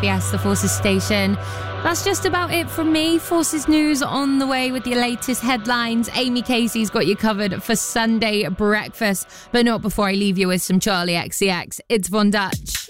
SBS, the Forces station. That's just about it from me. Forces News on the way with your latest headlines. Amy Casey's got you covered for Sunday breakfast, but not before I leave you with some Charlie XCX. It's Von Dutch.